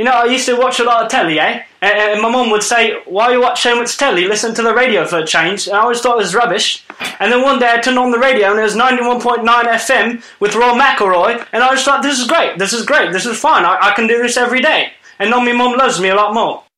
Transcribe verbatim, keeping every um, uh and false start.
You know, I used to watch a lot of telly, eh? And, and my mum would say, why you watch so much telly? Listen to the radio for a change. And I always thought it was rubbish. And then one day I turned on the radio and it was ninety-one point nine F M with Roy McIlroy. And I just thought, this is great. This is great. This is fine. I, I can do this every day. And now my mum loves me a lot more.